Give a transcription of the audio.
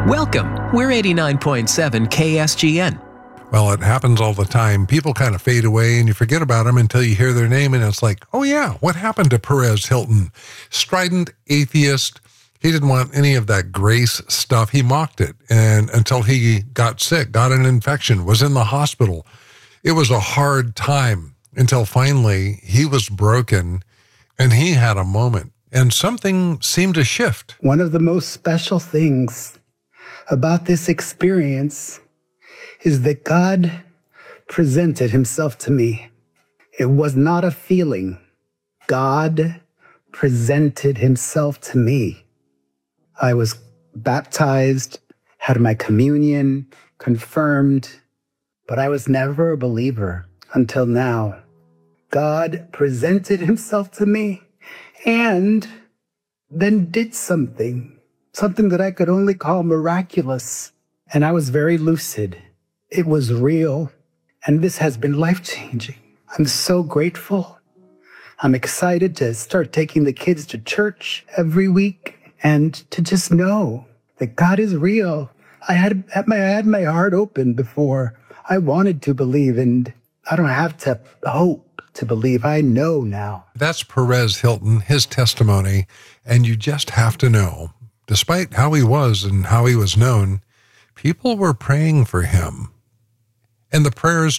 Welcome. We're 89.7 KSGN. Well, it happens all the time. People kind of fade away and you forget about them until you hear their name and it's like, oh yeah, what happened to Perez Hilton? Strident atheist. He didn't want any of that grace stuff. He mocked it and until he got sick, got an infection, was in the hospital. It was a hard time until finally he was broken and he had a moment and something seemed to shift. One of the most special things about this experience is that God presented himself to me. It was not a feeling. God presented himself to me. I was baptized, had my communion, confirmed, but I was never a believer until now. God presented himself to me and then did something that I could only call miraculous. And I was very lucid. It was real. And this has been life-changing. I'm so grateful. I'm excited to start taking the kids to church every week and to just know that God is real. I had my heart open before. I wanted to believe, and I don't have to hope to believe. I know now. That's Perez Hilton, his testimony, and you just have to know, despite how he was and how he was known, people were praying for him. And the prayers